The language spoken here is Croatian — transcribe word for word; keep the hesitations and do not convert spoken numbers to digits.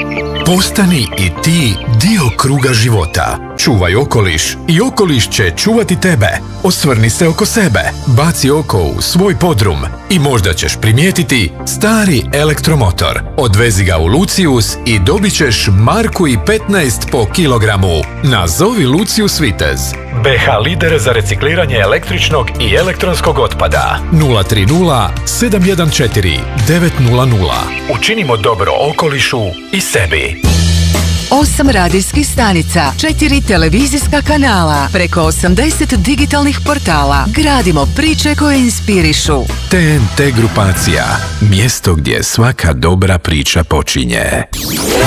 Postani i ti dio kruga života. Čuvaj okoliš i okoliš će čuvati tebe. Osvrni se oko sebe, baci oko u svoj podrum i možda ćeš primijetiti stari elektromotor. Odvezi ga u Lucius i dobit ćeš marku i petnaest po kilogramu. Nazovi Lucius Vitez. be ha lider za recikliranje električnog i elektronskog otpada. nula tri nula sedam jedan četiri devet nula nula. Učinimo dobro okolišu i sebi. Osam radijskih stanica, četiri televizijska kanala, preko osamdeset digitalnih portala. Gradimo priče koje inspirišu. te en te grupacija, mjesto gdje svaka dobra priča počinje.